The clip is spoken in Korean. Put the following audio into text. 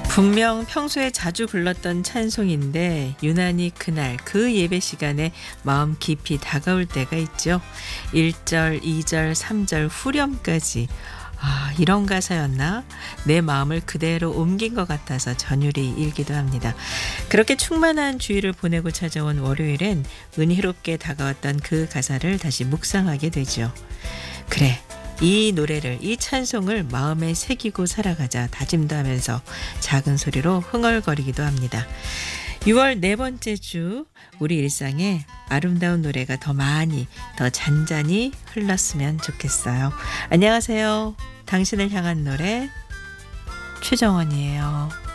분명 평소에 자주 불렀던 찬송인데 유난히 그날 그 예배 시간에 마음 깊이 다가올 때가 있죠. 1절, 2절, 3절 후렴까지 이런 가사였나? 내 마음을 그대로 옮긴 것 같아서 전율이 일기도 합니다. 그렇게 충만한 주일을 보내고 찾아온 월요일엔 은혜롭게 다가왔던 그 가사를 다시 묵상하게 되죠. 그래, 이 노래를, 이 찬송을 마음에 새기고 살아가자 다짐도 하면서 작은 소리로 흥얼거리기도 합니다. 6월 네 번째 주, 우리 일상에 아름다운 노래가 더 많이, 더 잔잔히 흘렀으면 좋겠어요. 안녕하세요. 당신을 향한 노래 최정원이에요.